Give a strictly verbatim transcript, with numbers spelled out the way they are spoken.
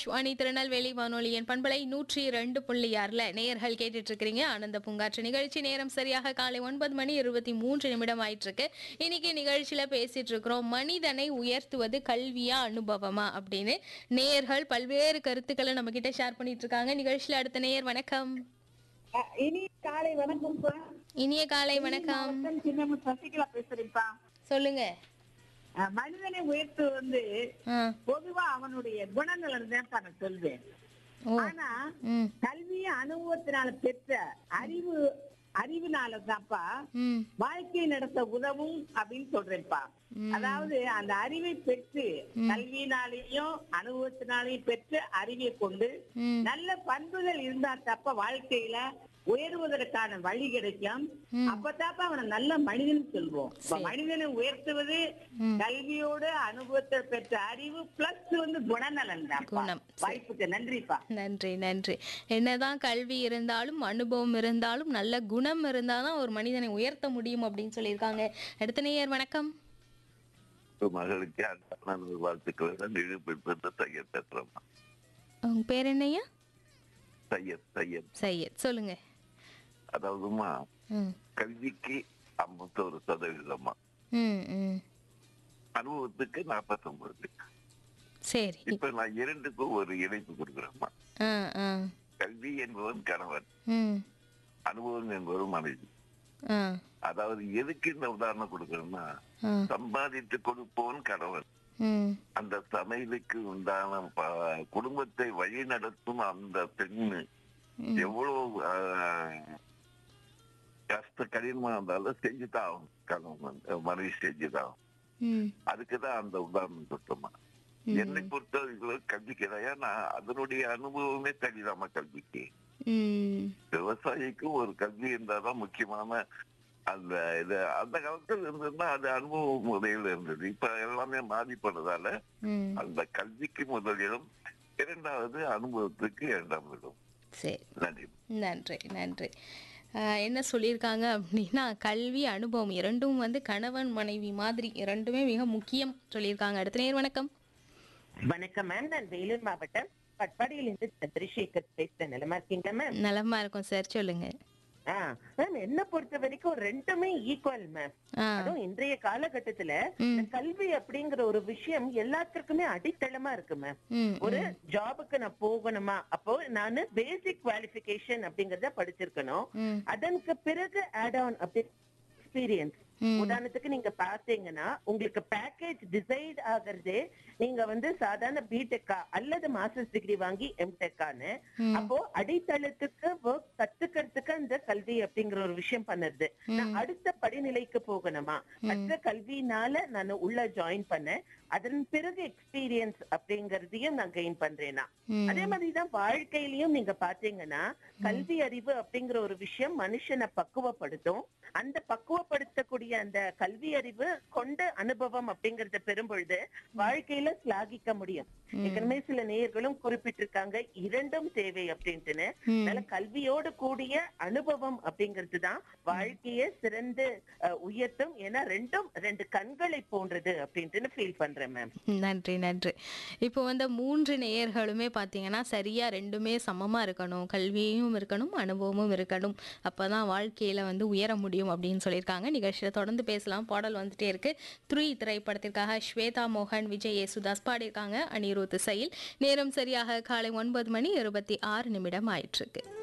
வாணி திருநெல்வேலி வானொலியின் பண்பலை நூற்றி ரெண்டு புள்ளி ஆறுல நேயர்கள் கேட்டுட்டு இருக்கிறீங்க ஆனந்த பூங்காற்று நிகழ்ச்சி. நேரம் சரியாக காலை ஒன்பது மணி இருபத்தி மூன்று நிமிடம் ஆயிட்டு இருக்கு. இன்னைக்கு நிகழ்ச்சியில பேசிட்டு இருக்கிறோம் மனிதனை உயர்த்துவது கல்வியா அனுபவமா அப்படின்னு. நேயர்கள் பல்வேறு கருத்துக்களை நம்ம கிட்ட ஷேர் பண்ணிட்டு இருக்காங்க. நிகழ்ச்சியில அடுத்த நேயர் வணக்கம். இனிய காலை வணக்கம். இனிய காலை வணக்கம். சசிகலா பேசுறேன்ப்பா. சொல்லுங்க. மனிதனை உயர்த்து வந்து பொதுவா அவனுடைய குணநலன் தான் நான் சொல்வேன். ஆனா கல்விய அனுபவத்தினால பெற்ற அறிவு அறிவினாலதான்ப்பா வாழ்க்கை நடத்த உதவும் அப்படின்னு சொல்றேன்ப்பா. அதாவது அந்த அறிவை பெற்று கல்வியினாலேயும் அனுபவத்தினாலேயும் பெற்று அறிவை கொண்டு நல்ல பண்புகள் இருந்தா தப்ப வாழ்க்கையில உயர்வதற்கான வழி கிடைக்கும். அப்பதாப்பா அவனை நல்ல மனிதன் சொல்வோம். மனிதனை உயர்த்துவது கல்வியோடு அனுபவத்தை பெற்ற அறிவு பிளஸ் வந்து குணநலன் தான். வாய்ப்புக்கு நன்றிப்பா. நன்றி நன்றி. என்னதான் கல்வி இருந்தாலும் அனுபவம் இருந்தாலும் நல்ல குணம் இருந்தாதான் ஒரு மனிதனை உயர்த்த முடியும் அப்படின்னு சொல்லியிருக்காங்க. அடுத்த நேயர் வணக்கம். மகளுக்கு வாழ்த்துக்கள். உங்க பேர் என்னையா? சையத். சையத் சையத் சொல்லுங்க. அதாவதுமா கல்விக்கு ஐம்பத்தோரு சதவீதமா, அனுபவத்துக்கு நாற்பத்தி ஒன்பது. சரி, இப்ப நான் இரண்டுக்கும் ஒரு இணைப்பு கொடுக்குறேம்மா. கல்வி என்பவன் கணவன், அனுபவம் என்பவன் மனைவி. அதாவது எதுக்கு இந்த உதாரணம் கொடுக்கணும்னா, சம்பாதித்து கொடுப்பவன் கணவன், அந்த சமையலுக்கு உண்டான குடும்பத்தை வழி நடத்தும் அந்த பெண்ணு எவ்வளவு கஷ்ட கடினமா இருந்தாலும் செஞ்சுதான் ஆகும். கணவன் மனைவி செஞ்சுதான். அதுக்குதான் அந்த உதாரணம் சொல்றோமா. என்னை பொறுத்தவரை கல்விக்கு ஏன்னா அதனுடைய அனுபவமே தனிதாமா கல்விக்கு. விவசாயிக்கும் ஒரு கல்வி இருந்தாதான் முக்கியமான அந்த இது. அந்த காலத்துல இருந்ததுன்னா அது அனுபவ முறையில இருந்தது. இப்ப எல்லாமே மாறிப்படுறதால அந்த கல்விக்கு முதலிடம், இரண்டாவது அனுபவத்துக்கு இரண்டாம் இடம். சரி, நன்றி நன்றி நன்றி. என்ன சொல்லியிருக்காங்க அப்படின்னா, கல்வி அனுபவம் இரண்டும் வந்து கணவன் மனைவி மாதிரி இரண்டுமே மிக முக்கியம் சொல்லியிருக்காங்க. அடுத்த நேர் வணக்கம். வணக்கம் மேம். நான் வேலூர் மாவட்டம் பட்பாடியிலிருந்து சந்திரசேகர் பேசுறேன். நலமா இருக்கீங்களா மேம்? நலமா இருக்கும் சார், சொல்லுங்க. மேம் என்ன பொறுத்த வரைக்கும் ரெண்டுமே ஈக்குவல் மேம். அதுவும் இன்றைய காலகட்டத்துல கல்வி அப்படிங்கிற ஒரு விஷயம் எல்லாத்துக்குமே அடித்தளமா இருக்கு மேம். ஒரு ஜாபுக்கு நான் போகணுமா, அப்போ நானு பேசிக் குவாலிபிகேஷன் அப்படிங்கறத படிச்சிருக்கணும். அதற்கு பிறகு ஆட் ஆன் அப்படி எக்ஸ்பீரியன்ஸ். உதாரணத்துக்கு நீங்க பாத்தீங்கன்னா உங்களுக்கு பேக்கேஜ் டிசைட் ஆகுறதே நீங்க வந்து சாதாரண பிடெக்கா அல்லது மாஸ்டர்ஸ் டிகிரி வாங்கி எம்டெக்கான்னு. அப்போ அடித்தளத்துக்கு ஒர்க் கத்துக்கிறதுக்கு அந்த கல்வி அப்படிங்கிற ஒரு விஷயம் பண்ணுது. நான் அடுத்த படிநிலைக்கு போகணுமா, கற்ற கல்வினால நான் உள்ள ஜாயின் பண்ணேன், அதன் பிறகு எக்ஸ்பீரியன்ஸ் அப்படிங்கறதையும் நான் கெயின் பண்றேன்னா. அதே மாதிரிதான் வாழ்க்கையிலயும் நீங்க பாத்தீங்கன்னா கல்வி அறிவு அப்படிங்கிற ஒரு விஷயம் மனுஷனை பக்குவப்படுத்தும். அந்த பக்குவப்படுத்தக்கூடிய அந்த கல்வி அறிவு கொண்ட அனுபவம் அப்படிங்கறத பெறும் பொழுது வாழ்க்கையில சிலாகிக்க முடியும். ஏற்கனவே சில நேயர்களும் குறிப்பிட்டிருக்காங்க இரண்டும் தேவை அப்படின்ட்டுன்னு. அதனால கல்வியோடு கூடிய அனுபவம் அப்படிங்கிறது தான் வாழ்க்கையை சிறந்து உயர்த்தும். ஏன்னா ரெண்டும் ரெண்டு கண்களை போன்றது அப்படின்ட்டு ஃபீல் பண்றேன் மேம். நன்றி நன்றி. இப்போ வந்து மூன்று நேயர்களுமே பாத்தீங்கன்னா சரியா ரெண்டுமே சமமா இருக்கணும், கல்வியும் இருக்கணும் அனுபவமும் இருக்கணும், அப்பதான் வாழ்க்கையில வந்து உயர முடியும் அப்படின்னு சொல்லியிருக்காங்க. நிகழ்ச்சியில தொடர்ந்து பேசலாம். பாடல் வந்துட்டே இருக்கு. த்ரீ திரைப்படத்திற்காக ஸ்வேதா மோகன், விஜய் யேசுதாஸ் பாடியிருக்காங்க. அனிருத் இசையில். நேரம் சரியாக காலை ஒன்பது மணி இருபத்தி ஆறு நிமிடம் ஆயிட்டு இருக்கு.